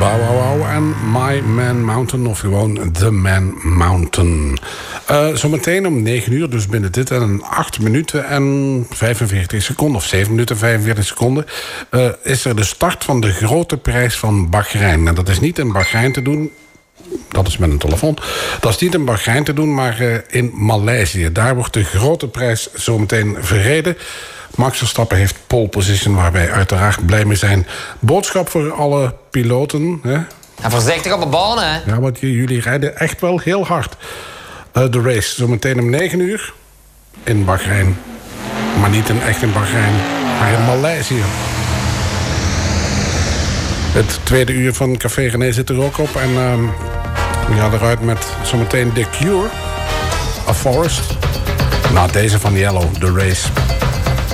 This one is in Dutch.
Bow Wow Wow en My Man Mountain, of gewoon The Man Mountain. Zometeen om 9 uur, dus binnen dit en 8 minuten en 45 seconden... of 7 minuten en 45 seconden... is er de start van de grote prijs van Bahrein. En dat is niet in Bahrein te doen... Dat is met een telefoon. Dat is niet in Bahrein te doen, maar in Maleisië. Daar wordt de grote prijs zometeen verreden. Max Verstappen heeft pole position, waar wij uiteraard blij mee zijn. Boodschap voor alle piloten. Hè? En voorzichtig op de baan, hè? Ja, want jullie rijden echt wel heel hard. De race zometeen om 9 uur in Bahrein. Maar niet echt in Bahrein, maar in Maleisië. Het tweede uur van Café René zit er ook op. En we gaan eruit met zometeen The Cure, A Forest. Nou, deze van Yellow, The Race.